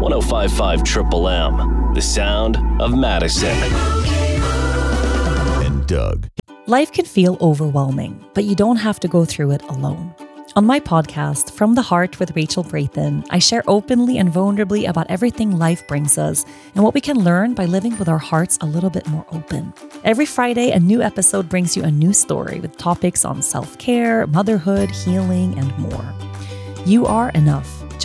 105.5 Triple M, the sound of Madison. And Doug. Life can feel overwhelming, but you don't have to go through it alone. On my podcast, From the Heart with Rachel Brayton, I share openly and vulnerably about everything life brings us and what we can learn by living with our hearts a little bit more open. Every Friday, a new episode brings you a new story with topics on self-care, motherhood, healing, and more. You are enough.